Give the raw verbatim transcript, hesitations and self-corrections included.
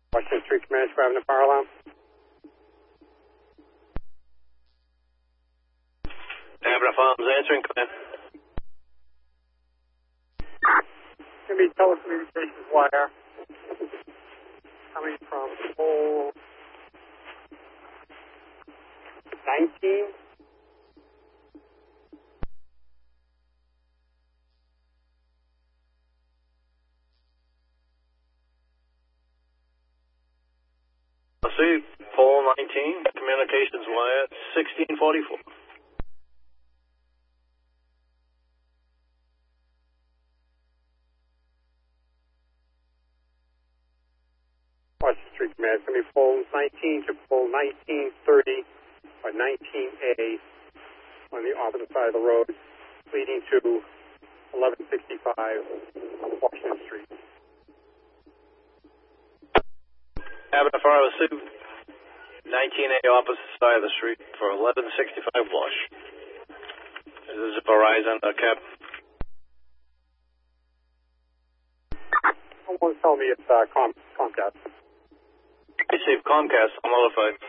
Washington Street Command, grabbing the fire alarm. Avenue Farms answering, command. Going to be telecommunications wire coming from pole nineteen. I see pole nineteen, communications wire, sixteen forty-four. Washington Street Command, it's going to be pole nineteen to pole nineteen thirty or nineteen A on the opposite side of the road, leading to eleven sixty-five Washington Street. Avenue Fire Sioux, nineteen A opposite side of the street for eleven sixty-five Wash. This is Verizon, uh, Cap. Someone tell me it's uh, Com- Comcast. Receive Comcast, I'm notified.